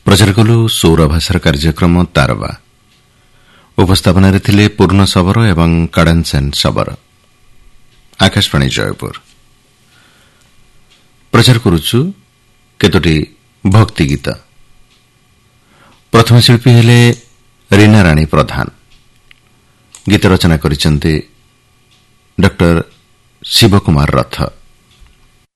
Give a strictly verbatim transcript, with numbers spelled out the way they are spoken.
ପ୍ରଚାର କଲୁ ସୌର ଭାଷାର କାର୍ଯ୍ୟକ୍ରମ ତାରବା। ଉପସ୍ଥାପନାରେ ଥିଲେ ପୂର୍ଣ୍ଣ ଶବର ଏବଂ କାଡନ୍ସେନ୍ ଶବର। ଆକାଶବାଣୀ ଜୟପୁର। ପ୍ରଚାର କରୁଛୁ କେତୋଟି ଭକ୍ତି ଗୀତ। ପ୍ରଥମ ଶିଳ୍ପୀ ହେଲେ ରୀନା ରାଣୀ ପ୍ରଧାନ। ଗୀତ ରଚନା କରିଛନ୍ତି ଡକ୍ଟର ଶିବକୁମାର ରଥ।